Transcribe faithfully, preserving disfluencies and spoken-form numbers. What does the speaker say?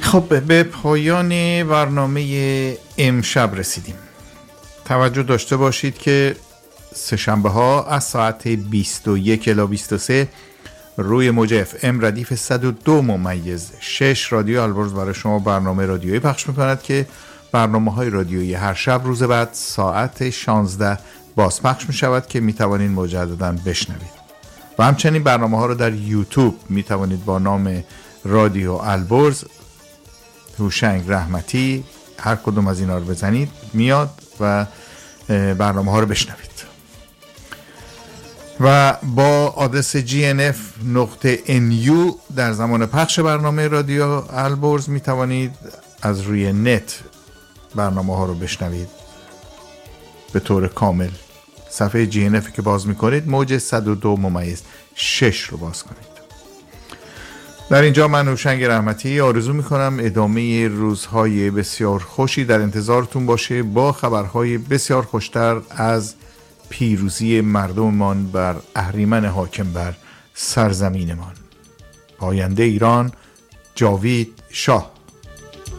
خب به پایان برنامه امشب رسیدیم. توجه داشته باشید که سه‌شنبه ها از ساعت بیست و یک الی بیست و سه روی موج اف ام ردیف صد و دو ممیز شش رادیو البرز برای شما برنامه رادیویی پخش میکند که برنامه های رادیویی هر شب روز بعد ساعت شانزده باز پخش میشود که میتوانید مجددا بشنوید و همچنین برنامه ها رو در یوتیوب میتوانید با نام رادیو البرز هوشنگ رحمتی هر کدوم از اینا رو بزنید میاد و برنامه ها رو بشنوید و با آدرس جی ان اف نقطه ان یو در زمان پخش برنامه رادیو البرز می توانید از روی نت برنامه ها رو بشنوید به طور کامل. صفحه جی ان اف که باز می کنید موج صد و دو ممیز شش رو باز کنید. در اینجا من هوشنگ رحمتی آرزو می کنم ادامه روزهای بسیار خوشی در انتظارتون باشه با خبرهای بسیار خوشتر از پیروزی مردممان بر اهریمن حاکم بر سرزمینمان. پاینده ایران، جاوید شاه.